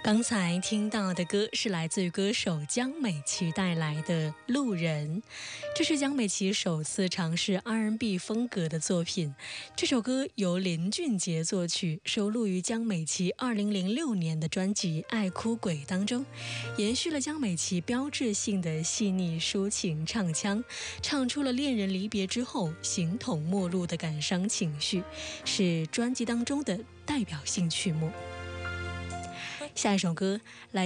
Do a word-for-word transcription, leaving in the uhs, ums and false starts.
刚才听到的歌是来自于歌手江美琪带来的《路人》，这是江美琪首次尝试 R and B 风格的作品。这首歌由林俊杰作曲，收录于江美琪二零零六年的专辑《爱哭鬼》当中，延续了江美琪标志性的细腻抒情唱腔，唱出了恋人离别之后形同陌路的感伤情绪，是专辑当中的代表性曲目。下一首歌来